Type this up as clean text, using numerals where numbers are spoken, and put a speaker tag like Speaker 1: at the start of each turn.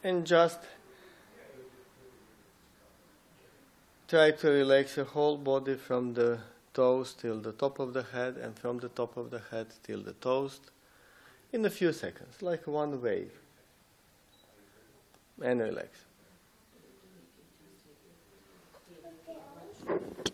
Speaker 1: and just try to relax your whole body from the toes till the top of the head, and from the top of the head till the toes, in a few seconds, like one wave. And relax.